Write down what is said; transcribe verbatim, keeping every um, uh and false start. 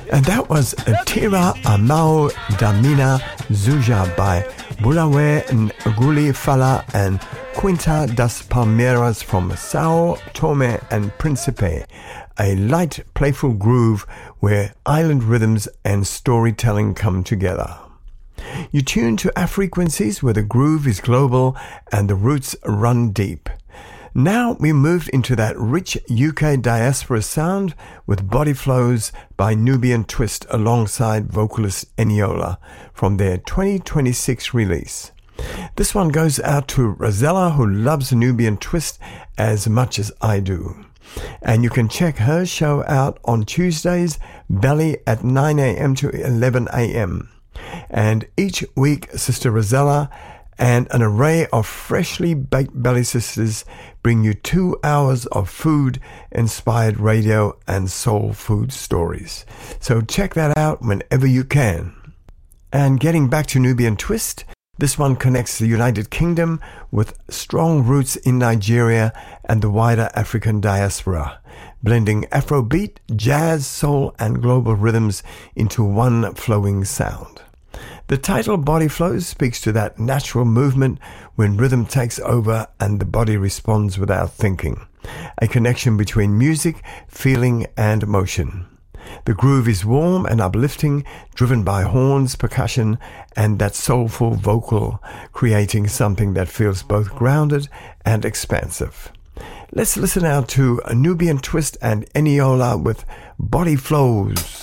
And that was Tira Amao Damina Zuja by Bulawe Nguli Fala and Quinta das Palmeiras from Sao Tome and Principe, a light, playful groove where island rhythms and storytelling come together. You tune to Afrequencies where the groove is global and the roots run deep. Now we moved into that rich U K diaspora sound with Body Flows by Nubian Twist alongside vocalist Eniola from their twenty twenty-six release. This one goes out to Rosella, who loves Nubian Twist as much as I do. And you can check her show out on Tuesdays, Belly at nine a.m. to eleven a.m. And each week, Sister Rosella and an array of freshly baked Belly Sisters bring you two hours of food-inspired radio and soul food stories. So check that out whenever you can. And getting back to Nubian Twist, this one connects the United Kingdom with strong roots in Nigeria and the wider African diaspora, blending Afrobeat, jazz, soul, and global rhythms into one flowing sound. The title Body Flows speaks to that natural movement when rhythm takes over and the body responds without thinking, a connection between music, feeling, and motion. The groove is warm and uplifting, driven by horns, percussion, and that soulful vocal, creating something that feels both grounded and expansive. Let's listen out to Nubian Twist and Eniola with Body Flows.